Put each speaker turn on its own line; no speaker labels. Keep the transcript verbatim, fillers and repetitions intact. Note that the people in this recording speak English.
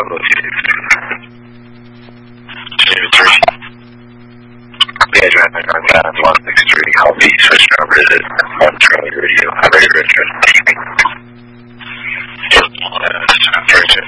two three. Yeah, driving on one six three. Call me. Switch number is one Charlie Radio. Operator Richard.